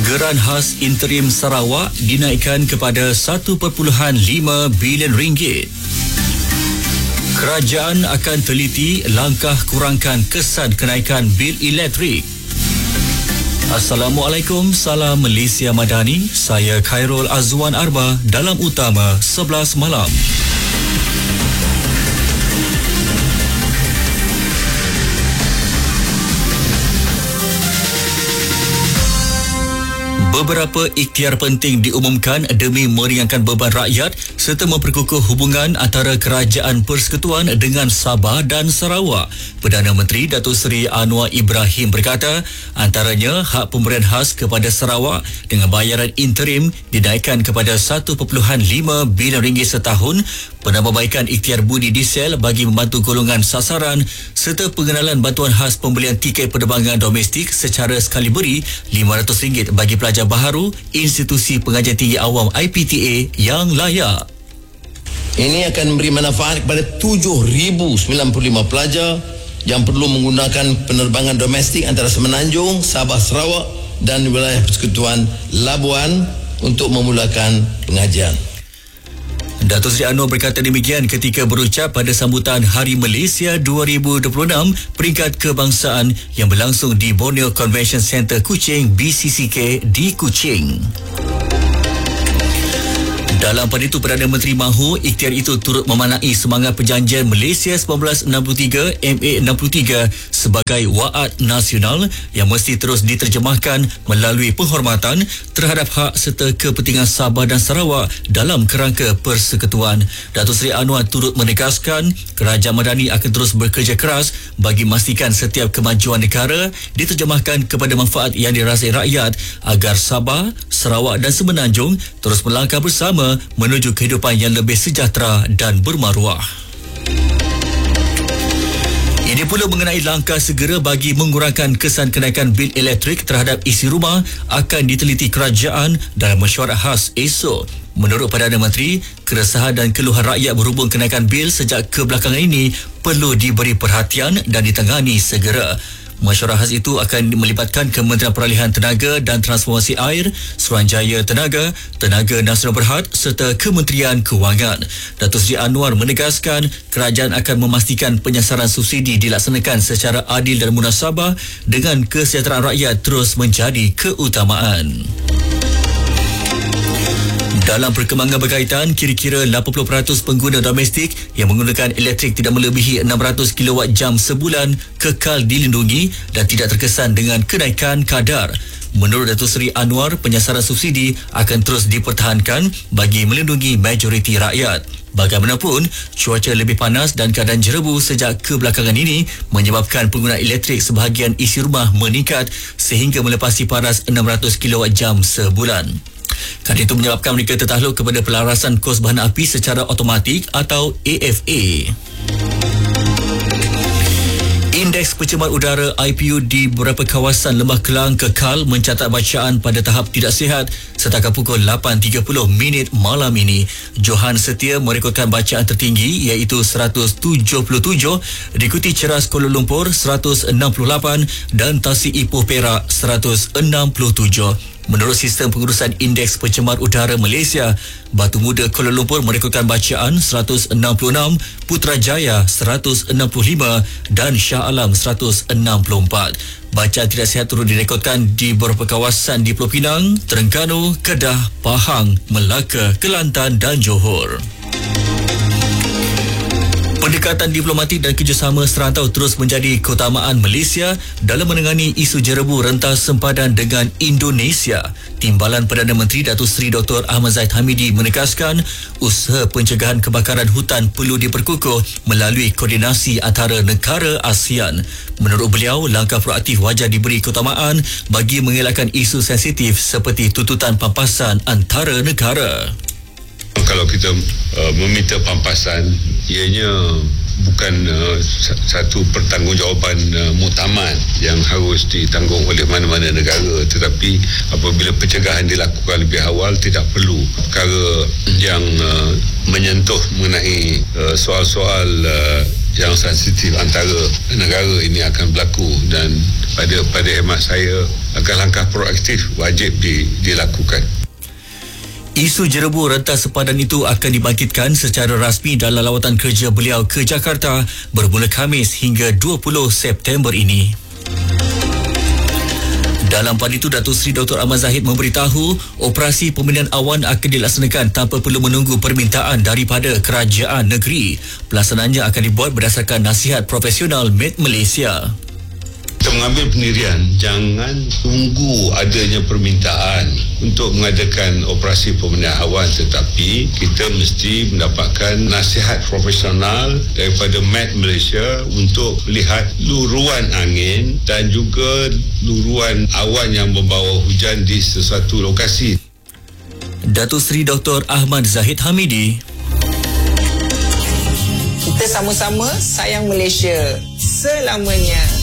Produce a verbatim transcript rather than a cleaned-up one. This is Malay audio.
Geran khas interim Sarawak dinaikkan kepada satu perpuluhan lima bilion ringgit. Kerajaan akan teliti langkah kurangkan kesan kenaikan bil elektrik. Assalamualaikum, salam Malaysia Madani. Saya Khairul Azwan Arba dalam Utama sebelas malam. Beberapa ikhtiar penting diumumkan demi meringankan beban rakyat serta memperkukuh hubungan antara Kerajaan Persekutuan dengan Sabah dan Sarawak. Perdana Menteri Datuk Seri Anwar Ibrahim berkata, antaranya hak pemberian khas kepada Sarawak dengan bayaran interim dinaikkan kepada satu perpuluhan lima bilion ringgit setahun, penambahbaikan ikhtiar budi diesel bagi membantu golongan sasaran serta pengenalan bantuan khas pembelian tiket penerbangan domestik secara sekali beri lima ratus ringgit bagi pelajar baharu institusi pengajian tinggi awam I P T A yang layak. Ini akan memberi manfaat kepada tujuh ribu sembilan puluh lima pelajar yang perlu menggunakan penerbangan domestik antara Semenanjung, Sabah, Sarawak dan wilayah Persekutuan Labuan untuk memulakan pengajian. Datuk Seri Anwar berkata demikian ketika berucap pada sambutan Hari Malaysia dua ribu dua puluh enam peringkat kebangsaan yang berlangsung di Borneo Convention Centre Kuching B C C K di Kuching. Dalam pada itu, Perdana Menteri mahu ikhtiar itu turut memanai semangat perjanjian Malaysia seribu sembilan ratus enam puluh tiga M A enam puluh tiga sebagai waad nasional yang mesti terus diterjemahkan melalui penghormatan terhadap hak serta kepentingan Sabah dan Sarawak dalam kerangka persekutuan. Datuk Seri Anwar turut menegaskan Kerajaan Madani akan terus bekerja keras bagi memastikan setiap kemajuan negara diterjemahkan kepada manfaat yang dirasai rakyat agar Sabah, Sarawak dan Semenanjung terus melangkah bersama menuju kehidupan yang lebih sejahtera dan bermaruah. Ini pula mengenai langkah segera bagi mengurangkan kesan kenaikan bil elektrik terhadap isi rumah akan diteliti kerajaan dalam mesyuarat khas esok. Menurut Perdana Menteri, keresahan dan keluhan rakyat berhubung kenaikan bil sejak kebelakangan ini perlu diberi perhatian dan ditangani segera. Mesyuarat khas itu akan melibatkan Kementerian Peralihan Tenaga dan Transformasi Air, Suruhanjaya Tenaga, Tenaga Nasional Berhad serta Kementerian Kewangan. Datuk Seri Anwar menegaskan kerajaan akan memastikan penyasaran subsidi dilaksanakan secara adil dan munasabah dengan kesejahteraan rakyat terus menjadi keutamaan. Dalam perkembangan berkaitan, kira-kira lapan puluh peratus pengguna domestik yang menggunakan elektrik tidak melebihi enam ratus kilowatt jam sebulan kekal dilindungi dan tidak terkesan dengan kenaikan kadar. Menurut Datuk Seri Anwar, penyasaran subsidi akan terus dipertahankan bagi melindungi majoriti rakyat. Bagaimanapun, cuaca lebih panas dan keadaan jerebu sejak kebelakangan ini menyebabkan pengguna elektrik sebahagian isi rumah meningkat sehingga melepasi paras enam ratus kilowatt jam sebulan. Kerana itu menyebabkan mereka tertakluk kepada pelarasan kos bahan api secara automatik atau A F A. Indeks pencemaran udara I P U di beberapa kawasan Lembah Kelang kekal mencatat bacaan pada tahap tidak sihat setakat pukul lapan tiga puluh minit malam ini. Johan Setia merekodkan bacaan tertinggi iaitu seratus tujuh puluh tujuh, diikuti Ceras Kuala Lumpur seratus enam puluh lapan dan Tasik Ipoh Perak seratus enam puluh tujuh. Menurut Sistem Pengurusan Indeks Pencemaran Udara Malaysia, Batu Muda Kuala Lumpur merekodkan bacaan seratus enam puluh enam, Putrajaya seratus enam puluh lima dan Shah Alam seratus enam puluh empat. Bacaan tidak sihat turut direkodkan di beberapa kawasan di Pulau Pinang, Terengganu, Kedah, Pahang, Melaka, Kelantan dan Johor. Pendekatan diplomatik dan kerjasama serantau terus menjadi keutamaan Malaysia dalam menangani isu jerebu rentas sempadan dengan Indonesia. Timbalan Perdana Menteri Datuk Seri Doktor Ahmad Zahid Hamidi menegaskan usaha pencegahan kebakaran hutan perlu diperkukuh melalui koordinasi antara negara ASEAN. Menurut beliau, langkah proaktif wajar diberi keutamaan bagi mengelakkan isu sensitif seperti tuntutan pampasan antara negara. Kalau kita uh, meminta pampasan, ianya bukan uh, satu pertanggungjawaban uh, muktamad yang harus ditanggung oleh mana-mana negara, tetapi apabila pencegahan dilakukan lebih awal, tidak perlu perkara yang uh, menyentuh mengenai uh, soal-soal uh, yang sensitif antara negara ini akan berlaku, dan pada pada hemat saya langkah-langkah proaktif wajib di, dilakukan. Isu jerebu rentas sepadan itu akan dibangkitkan secara rasmi dalam lawatan kerja beliau ke Jakarta bermula Khamis hingga dua puluh September ini. Dalam pada itu, Datuk Seri Doktor Ahmad Zahid memberitahu operasi pemindahan awan akan dilaksanakan tanpa perlu menunggu permintaan daripada kerajaan negeri. Pelaksanaannya akan dibuat berdasarkan nasihat profesional Met Malaysia. Kita mengambil pendirian jangan tunggu adanya permintaan untuk mengadakan operasi pemindahan awan, tetapi kita mesti mendapatkan nasihat profesional daripada Met Malaysia untuk melihat luruan angin dan juga luruan awan yang membawa hujan di sesuatu lokasi. Datuk Seri Doktor Ahmad Zahid Hamidi. Kita sama-sama sayang Malaysia selamanya.